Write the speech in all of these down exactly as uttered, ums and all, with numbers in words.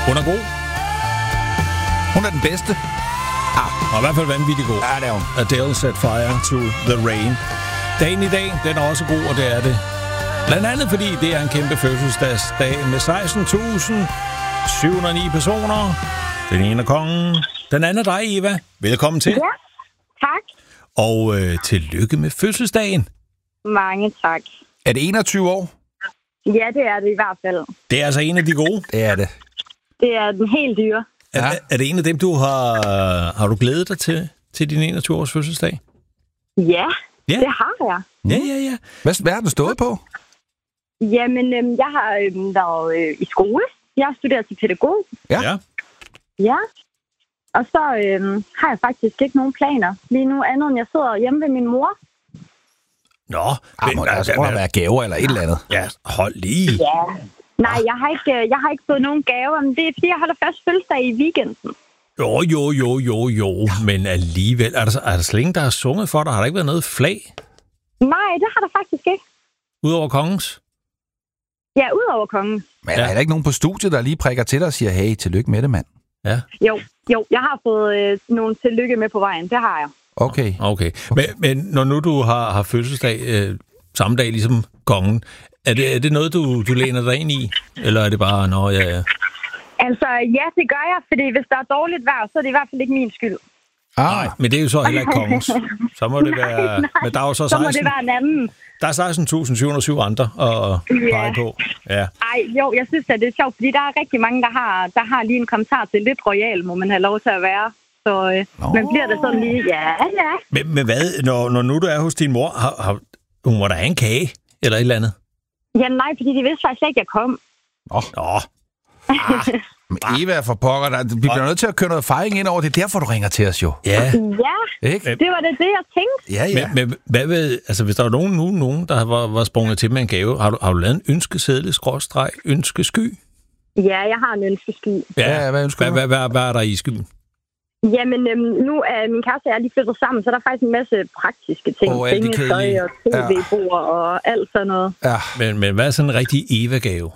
Hun er god. Hun er den bedste. Ah, og i hvert fald vanvittigt god. Ja, det er hun. Adele Set Fire to the Rain. Dagen i dag, den er også god, og det er det. Blandt andet fordi det er en kæmpe fødselsdagsdag med seksten tusind syv hundrede og ni personer. Den ene er kongen. Den anden er dig, Eva. Velkommen til. Ja, tak. Og øh, tillykke med fødselsdagen. Mange tak. Er det enogtyve år? Ja, det er det i hvert fald. Det er altså en af de gode. Det er det. Det er den helt dyre. Ja. Er, er det en af dem, du har... Har du glædet dig til, til din enogtyve-års fødselsdag? Ja, Ja. det har jeg. Ja, ja, ja. Hvad, hvad har den stået på? Jamen, øhm, jeg har øhm, været øh, i skole. Jeg har studeret til pædagog. Ja. ja. Ja. Og så øhm, har jeg faktisk ikke nogen planer lige nu, andet end jeg sidder hjemme ved min mor. Nå. Ah, må der altså må der være gaver eller et eller andet. Ja, hold lige. Ja. Nej, jeg har ikke, øh, jeg har ikke fået nogen gaver, men det er fordi, jeg holder først fødselsdag i weekenden. Jo, jo, jo, jo, jo. Men alligevel, er der, er der slet ingen, der har sunget for dig? Har der ikke været noget flag? Nej, det har der faktisk ikke. Udover kongens? Ja, udover kongen. Men er der ja. ikke nogen på studiet, der lige prikker til dig og siger, hey, tillykke med det, mand? Ja. Jo, jo, jeg har fået øh, nogle tillykke med på vejen. Det har jeg. Okay. Okay. Men, men når nu du har, har fødselsdag øh, samme dag ligesom kongen, er det, er det noget, du, du læner dig ind i? Eller er det bare, nå, ja, ja? Altså, ja, det gør jeg, fordi hvis der er dårligt vejr, så er det i hvert fald ikke min skyld. Ah. Nej, men det er jo så heller ikke kongens. Så må det nej, være... Nej. Men der er jo så, så må seksten, det være en anden. der er seksten tusind syv hundrede og syv andre at pege på. Ja. Ej, jo, jeg synes, at det er sjovt, fordi der er rigtig mange, der har, der har lige en kommentar til lidt royal, må man have lov til at være. Så øh, man bliver det sådan lige, ja, ja. Men, men hvad, når, når nu du er hos din mor, har, har, hun må da have en kage eller et eller andet? Ja, nej, fordi de vidste faktisk ikke, at jeg kom. Nå. Nå. Ah. Men Eva for pokker, der, vi bliver nødt til at køre noget fejring ind over. Det er derfor, du ringer til os jo. Ja. Ja, ikke? det var det, det jeg tænkte. Ja, ja. Men, men hvad ved, altså hvis der var nogen nu, nogen, der var, var sprunget til med en gave, har du, har du lavet en ønskeseddel, skråstreg, ønskesky? Ja, jeg har en ønskesky. Ja, ja, hvad ønsker hvad, du? hvad, hvad, hvad er der i skyen? Jamen, øhm, nu er min kæreste og jeg lige flyttet sammen, så der er faktisk en masse praktiske ting. Åh, alt det Sengetøj kedelige. og tv-bord og alt sådan noget. Ja. Men, men hvad er sådan en rigtig Eva-gave?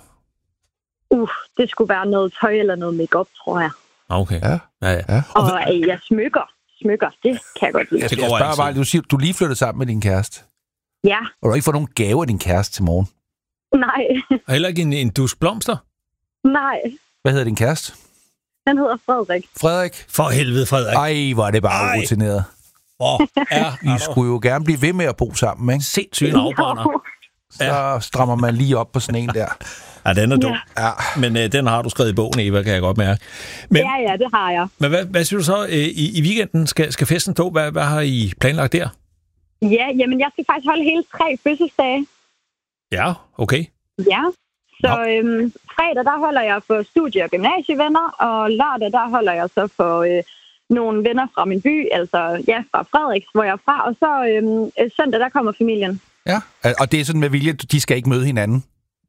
Uh, det skulle være noget tøj eller noget makeup, tror jeg. Okay. Ja. Ja, ja. Ja. Og øh, jeg smykker. Smykker, det kan jeg godt lide. Jeg, Det jeg går spørger altid. bare, du siger, du lige flyttet sammen med din kæreste. Ja, Og du har ikke fået nogen gave af din kæreste til morgen. nej, Og heller ikke en, en dusk blomster? nej. Hvad hedder din kæreste? Han hedder Frederik. Frederik? For helvede, Frederik. Ej, hvor er det bare Ej. rutineret. Hvor er I skulle jo gerne blive ved med at bo sammen, ikke? sindssygt en afbrænder. Så strammer man lige op på sådan en der. Ja, den er dum. Ja. Men øh, den har du skrevet i bogen, Eva, kan jeg godt mærke. Men, Ja, ja, det har jeg. men hvad, hvad siger du så? Øh, i, I weekenden skal, skal festen stå. Hvad, hvad har I planlagt der? Ja, jamen jeg skal faktisk holde hele tre fødselsdage. Ja, okay. Ja. Så øhm, fredag, der holder jeg for studie- og gymnasievenner, og lørdag, der holder jeg så for øh, nogle venner fra min by, altså ja, fra Frederiks, hvor jeg er fra, og så øhm, søndag, der kommer familien. Ja, og det er sådan med vilje, de skal ikke møde hinanden.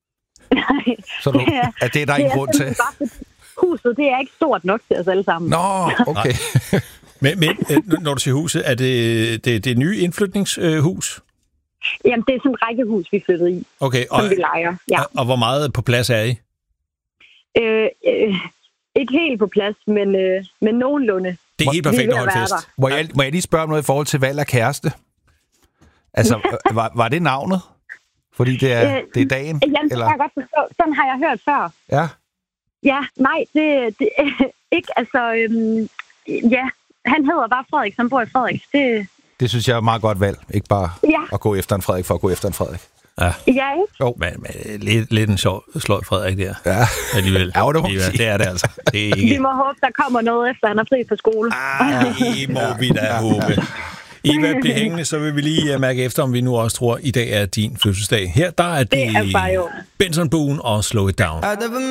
Nej, Så du, at det er der ingen grund til. simpelthen bare, fordi huset, det er ikke stort nok til os alle sammen. Nå, okay. Men, men øh, når du siger huset, er det det, det nye indflytningshus? Jamen, det er sådan et rækkehus, vi flyttede i, Okay, og, som vi lejer. Ja. og, og hvor meget på plads er I? Øh, øh, ikke helt på plads, men, øh, men nogenlunde. Det er helt perfekt at holde være fest. der. Må jeg, må jeg lige spørge om noget i forhold til valg af kæreste? Altså, var, var det navnet? Fordi det er, det er dagen? Jamen, det eller? kan jeg godt forstå. Sådan har jeg hørt før. Ja. Ja, nej, det, det ikke, altså, øhm, ja, han hedder bare Frederik, som bor i Frederiks. Det, Det synes jeg er et meget godt valg. Ikke bare ja, at gå efter en Frederik for at gå efter en Frederik. Ja, ja, ikke? Jo. men, men lidt, lidt en sjov sløj Frederik der. Ja. Alligevel. Ja, det må man Eva, sige. det er det altså. Det er Vi ikke... må håbe, der kommer noget efter, han er fri fra skole. Ej, må vi da håbe. Eva, bliv hængende, så vil vi lige mærke efter, om vi nu også tror, i dag er din fødselsdag. Her, der er det, Det er bare jo. Benson Boone og Slow It Down. I never met